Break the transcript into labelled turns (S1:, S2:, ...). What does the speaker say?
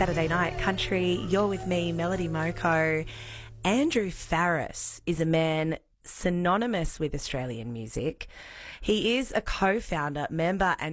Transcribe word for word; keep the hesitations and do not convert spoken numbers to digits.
S1: Saturday Night Country. You're with me, Melody Moko. Andrew Farriss is a man synonymous with Australian music. He is a co-founder, member and